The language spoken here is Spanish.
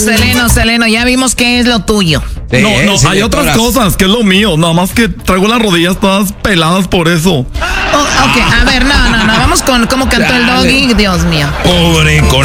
Seleno, ya vimos qué es lo tuyo. Sí, no, hay otras cosas que es lo mío. Nada más que traigo las rodillas todas peladas por eso. Ok, a ver, no. Vamos con cómo cantó el Doggy. Dios mío. Pobre corazón.